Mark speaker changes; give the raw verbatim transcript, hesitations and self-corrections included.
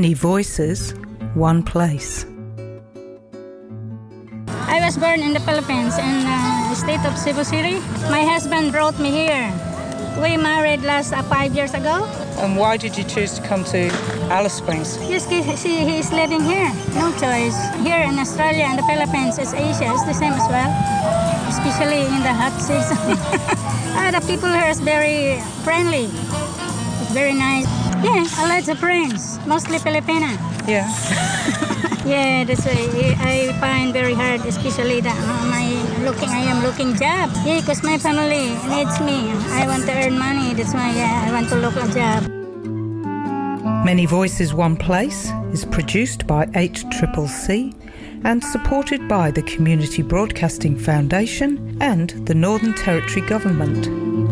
Speaker 1: Many voices, one place.
Speaker 2: I was born in the Philippines, in the state of Cebu City. My husband brought me here. We married last uh, five years ago.
Speaker 3: And why did you choose to come to Alice Springs?
Speaker 2: Yes, he, he, he's living here. No choice. Here in Australia and the Philippines, it's Asia. It's the same as well, especially in the hot season. uh, the people here is very friendly. It's very nice. Yeah, I like the friends, mostly Filipina.
Speaker 3: Yeah.
Speaker 2: Yeah, that's why I find very hard, especially that uh, my looking, I am looking job. Yeah, because my family needs me. I want to earn money. That's why yeah, I want to look a job.
Speaker 1: Many Voices, One Place is produced by H C C C and supported by the Community Broadcasting Foundation and the Northern Territory Government.